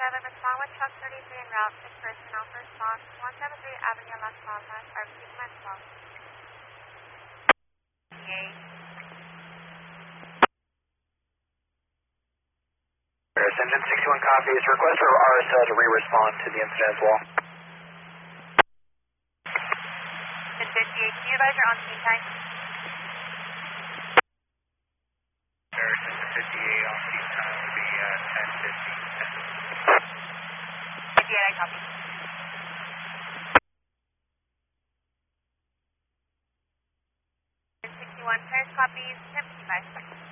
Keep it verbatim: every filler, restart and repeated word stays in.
seven, respond with truck thirty-three en route. Six personnel for response. one seventy-three Avenue Las Palmas, R P command twelve. Yay. Engine sixty-one copies. Request for R S L to re-respond to the incident as well. ten fifty-eight, can you advise your on-scene time? ten fifty-eight, on-scene time will be uh, ten fifty. fifty-eight, I copy. ten sixty-one, Paris copies, ten fifty-five.